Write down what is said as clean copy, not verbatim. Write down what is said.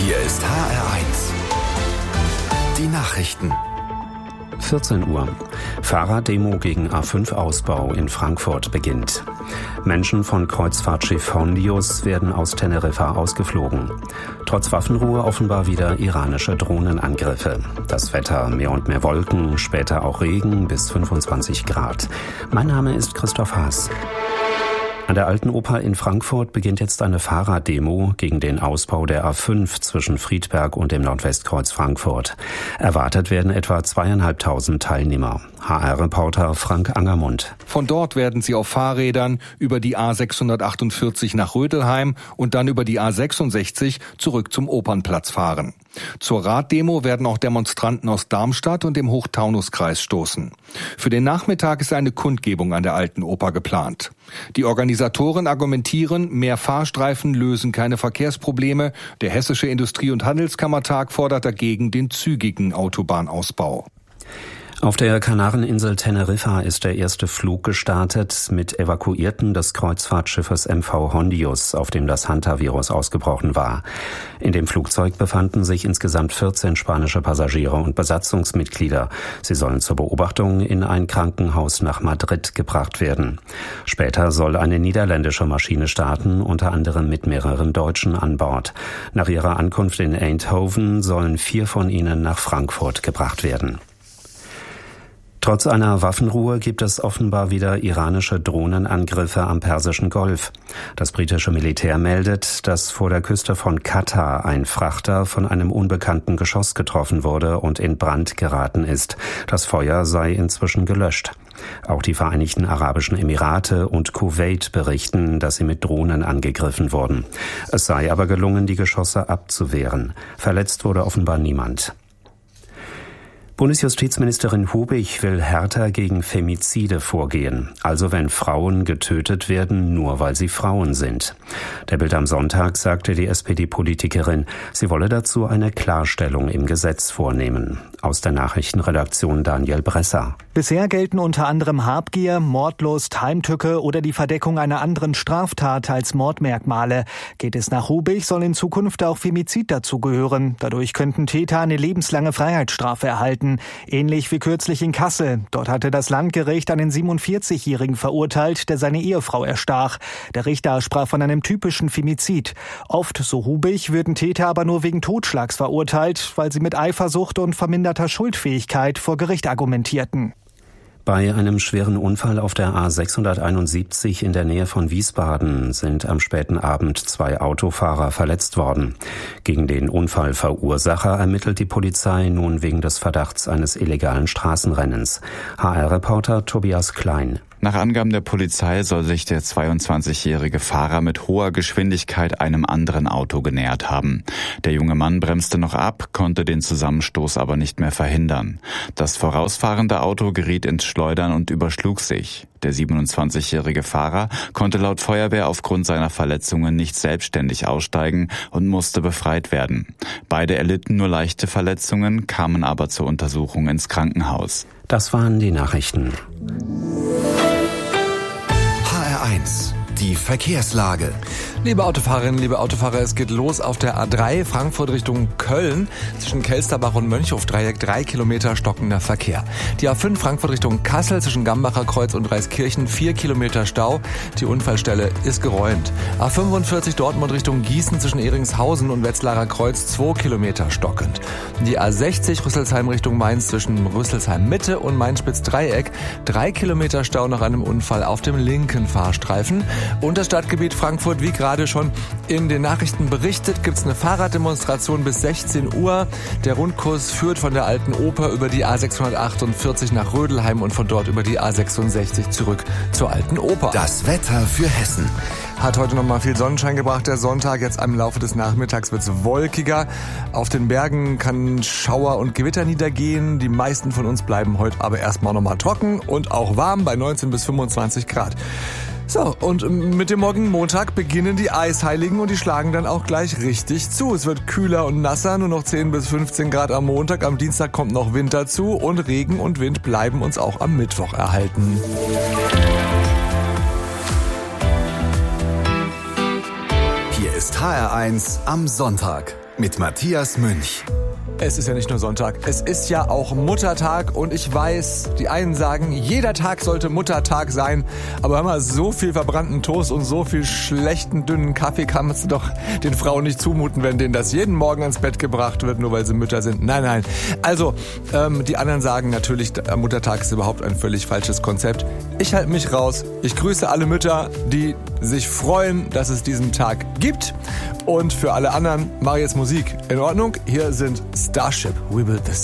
Hier ist HR1. Die Nachrichten. 14 Uhr. Fahrraddemo gegen A5-Ausbau in Frankfurt beginnt. Menschen von Kreuzfahrtschiff Hondius werden aus Teneriffa ausgeflogen. Trotz Waffenruhe offenbar wieder iranische Drohnenangriffe. Das Wetter: mehr und mehr Wolken, später auch Regen bis 25 Grad. Mein Name ist Christoph Haas. An der Alten Oper in Frankfurt beginnt jetzt eine Fahrraddemo gegen den Ausbau der A5 zwischen Friedberg und dem Nordwestkreuz Frankfurt. Erwartet werden etwa 2.500 Teilnehmer. HR-Reporter Frank Angermund. Von dort werden sie auf Fahrrädern über die A648 nach Rödelheim und dann über die A66 zurück zum Opernplatz fahren. Zur Raddemo werden auch Demonstranten aus Darmstadt und dem Hochtaunuskreis stoßen. Für den Nachmittag ist eine Kundgebung an der Alten Oper geplant. Die Organisatoren argumentieren, mehr Fahrstreifen lösen keine Verkehrsprobleme. Der Hessische Industrie- und Handelskammertag fordert dagegen den zügigen Autobahnausbau. Auf der Kanareninsel Teneriffa ist der erste Flug gestartet mit Evakuierten des Kreuzfahrtschiffes MV Hondius, auf dem das Hantavirus ausgebrochen war. In dem Flugzeug befanden sich insgesamt 14 spanische Passagiere und Besatzungsmitglieder. Sie sollen zur Beobachtung in ein Krankenhaus nach Madrid gebracht werden. Später soll eine niederländische Maschine starten, unter anderem mit mehreren Deutschen an Bord. Nach ihrer Ankunft in Eindhoven sollen 4 von ihnen nach Frankfurt gebracht werden. Trotz einer Waffenruhe gibt es offenbar wieder iranische Drohnenangriffe am Persischen Golf. Das britische Militär meldet, dass vor der Küste von Katar ein Frachter von einem unbekannten Geschoss getroffen wurde und in Brand geraten ist. Das Feuer sei inzwischen gelöscht. Auch die Vereinigten Arabischen Emirate und Kuwait berichten, dass sie mit Drohnen angegriffen wurden. Es sei aber gelungen, die Geschosse abzuwehren. Verletzt wurde offenbar niemand. Bundesjustizministerin Hubig will härter gegen Femizide vorgehen, also wenn Frauen getötet werden, nur weil sie Frauen sind. Der Bild am Sonntag sagte die SPD-Politikerin, sie wolle dazu eine Klarstellung im Gesetz vornehmen. Aus der Nachrichtenredaktion Daniel Bresser. Bisher gelten unter anderem Habgier, Mordlust, Heimtücke oder die Verdeckung einer anderen Straftat als Mordmerkmale. Geht es nach Hubig, soll in Zukunft auch Femizid dazugehören. Dadurch könnten Täter eine lebenslange Freiheitsstrafe erhalten. Ähnlich wie kürzlich in Kassel. Dort hatte das Landgericht einen 47-Jährigen verurteilt, der seine Ehefrau erstach. Der Richter sprach von einem typischen Femizid. Oft, so Hubig, würden Täter aber nur wegen Totschlags verurteilt, weil sie mit Eifersucht und verminderter Schuldfähigkeit vor Gericht argumentierten. Bei einem schweren Unfall auf der A671 in der Nähe von Wiesbaden sind am späten Abend 2 Autofahrer verletzt worden. Gegen den Unfallverursacher ermittelt die Polizei nun wegen des Verdachts eines illegalen Straßenrennens. HR-Reporter Tobias Klein. Nach Angaben der Polizei soll sich der 22-jährige Fahrer mit hoher Geschwindigkeit einem anderen Auto genähert haben. Der junge Mann bremste noch ab, konnte den Zusammenstoß aber nicht mehr verhindern. Das vorausfahrende Auto geriet ins Schleudern und überschlug sich. Der 27-jährige Fahrer konnte laut Feuerwehr aufgrund seiner Verletzungen nicht selbstständig aussteigen und musste befreit werden. Beide erlitten nur leichte Verletzungen, kamen aber zur Untersuchung ins Krankenhaus. Das waren die Nachrichten. HR1, die Verkehrslage. Liebe Autofahrerinnen, liebe Autofahrer, es geht los auf der A3 Frankfurt Richtung Köln. Zwischen Kelsterbach und Mönchhof-Dreieck 3 Kilometer stockender Verkehr. Die A5 Frankfurt Richtung Kassel zwischen Gambacher Kreuz und Reiskirchen 4 Kilometer Stau. Die Unfallstelle ist geräumt. A45 Dortmund Richtung Gießen zwischen Ehringshausen und Wetzlarer Kreuz 2 Kilometer stockend. Die A60 Rüsselsheim Richtung Mainz zwischen Rüsselsheim Mitte und Mainz-Spitz-Dreieck 3 Kilometer Stau nach einem Unfall auf dem linken Fahrstreifen. Und das Stadtgebiet Frankfurt, wie gerade schon in den Nachrichten berichtet, gibt es eine Fahrraddemonstration bis 16 Uhr. Der Rundkurs führt von der Alten Oper über die A648 nach Rödelheim und von dort über die A66 zurück zur Alten Oper. Das Wetter für Hessen. Hat heute nochmal viel Sonnenschein gebracht, der Sonntag. Jetzt im Laufe des Nachmittags wird es wolkiger. Auf den Bergen kann Schauer und Gewitter niedergehen. Die meisten von uns bleiben heute aber erstmal nochmal trocken und auch warm bei 19 bis 25 Grad. So, und mit dem morgigen Montag beginnen die Eisheiligen und die schlagen dann auch gleich richtig zu. Es wird kühler und nasser, nur noch 10 bis 15 Grad am Montag. Am Dienstag kommt noch Wind dazu und Regen und Wind bleiben uns auch am Mittwoch erhalten. Hier ist HR1 am Sonntag. mit Matthias Münch. Es ist ja nicht nur Sonntag, es ist ja auch Muttertag und ich weiß, die einen sagen, jeder Tag sollte Muttertag sein, aber hör mal, so viel verbrannten Toast und so viel schlechten, dünnen Kaffee kannst du doch den Frauen nicht zumuten, wenn denen das jeden Morgen ans Bett gebracht wird, nur weil sie Mütter sind. Nein. Also, die anderen sagen natürlich, Muttertag ist überhaupt ein völlig falsches Konzept. Ich halte mich raus. Ich grüße alle Mütter, die sich freuen, dass es diesen Tag gibt. Und für alle anderen mache ich jetzt Musik. In Ordnung? Hier sind Starship, We Built This.